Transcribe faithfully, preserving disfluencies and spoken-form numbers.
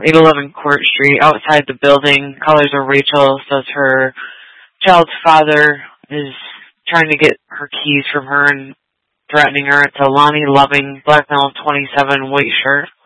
eight eleven Court Street, outside the building. Callers are Rachel, says her child's father is trying to get her keys from her and threatening her. It's a Lonnie Loving, black male, twenty-seven, white shirt.